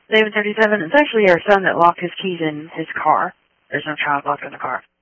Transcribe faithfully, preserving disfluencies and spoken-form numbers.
David thirty-seven, it's actually our son that locked his keys in his car. There's no child locked in the car.